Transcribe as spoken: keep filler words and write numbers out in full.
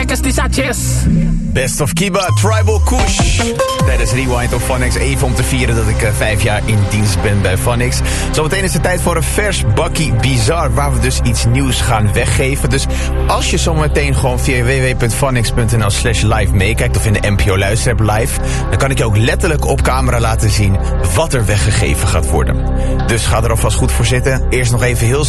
Castizaches. Best of Kiba, Tribal Kush. Tijdens Rewind of Phonics, even om te vieren dat ik uh, vijf jaar in dienst ben bij Phonics. Zometeen is het tijd voor een vers bakkie bizar, waar we dus iets nieuws gaan weggeven. Dus als je zometeen gewoon via w w w punt phonics punt n l slash live meekijkt, of in de N P O Luisterapp live, dan kan ik je ook letterlijk op camera laten zien wat er weggegeven gaat worden. Dus ga er alvast goed voor zitten. Eerst nog even heel